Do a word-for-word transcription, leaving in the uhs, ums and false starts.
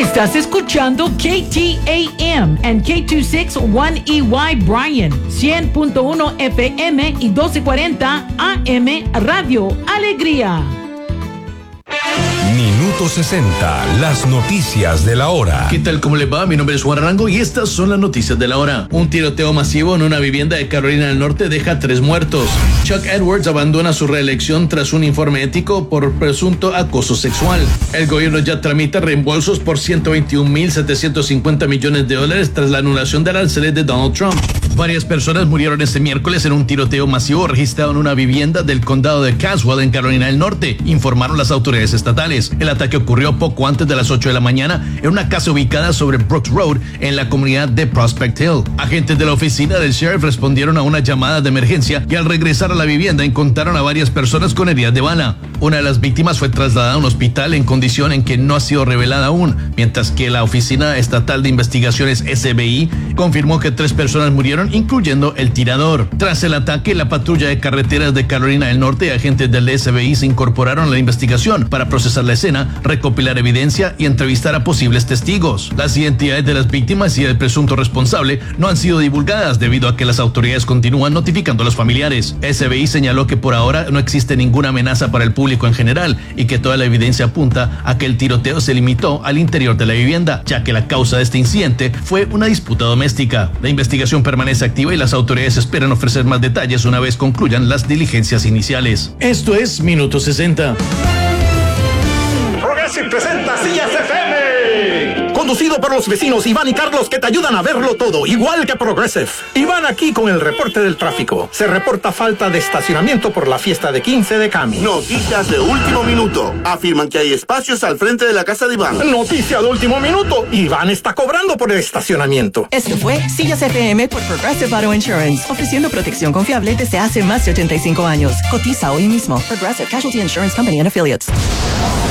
Estás escuchando K T A M and K dos sesenta y uno E Y Bryan, cien punto uno F M y doce cuarenta A M Radio Alegría. Minuto sesenta, las noticias de la hora. ¿Qué tal? ¿Cómo les va? Mi nombre es Juan Arango y estas son las noticias de la hora. Un tiroteo masivo en una vivienda de Carolina del Norte deja tres muertos. Chuck Edwards abandona su reelección tras un informe ético por presunto acoso sexual. El gobierno ya tramita reembolsos por ciento veintiún mil setecientos cincuenta millones de dólares tras la anulación del aranceles de Donald Trump. Varias personas murieron este miércoles en un tiroteo masivo registrado en una vivienda del condado de Caswell en Carolina del Norte, informaron las autoridades estatales. El ataque ocurrió poco antes de las ocho de la mañana en una casa ubicada sobre Brooks Road en la comunidad de Prospect Hill. Agentes de la oficina del sheriff respondieron a una llamada de emergencia y al regresar a la vivienda encontraron a varias personas con heridas de bala. Una de las víctimas fue trasladada a un hospital en condición en que no ha sido revelada aún, mientras que la Oficina Estatal de Investigaciones S B I confirmó que tres personas murieron, incluyendo el tirador. Tras el ataque, la patrulla de carreteras de Carolina del Norte y agentes del S B I se incorporaron a la investigación para procesar la escena, recopilar evidencia y entrevistar a posibles testigos. Las identidades de las víctimas y del presunto responsable no han sido divulgadas debido a que las autoridades continúan notificando a los familiares. S B I señaló que por ahora no existe ninguna amenaza para el público en general y que toda la evidencia apunta a que el tiroteo se limitó al interior de la vivienda, ya que la causa de este incidente fue una disputa doméstica. La investigación permanece activa y las autoridades esperan ofrecer más detalles una vez concluyan las diligencias iniciales. Esto es Minuto sesenta. Progressive presenta Sillas F M. Conducido por los vecinos Iván y Carlos, que te ayudan a verlo todo, igual que Progressive. Iván aquí con el reporte del tráfico. Se reporta falta de estacionamiento por la fiesta de quince de Cami. Noticias de último minuto. Afirman que hay espacios al frente de la casa de Iván. Noticia de último minuto. Iván está cobrando por el estacionamiento. Esto fue Sillas F M por Progressive Auto Insurance, ofreciendo protección confiable desde hace más de ochenta y cinco años. Cotiza hoy mismo. Progressive Casualty Insurance Company and Affiliates.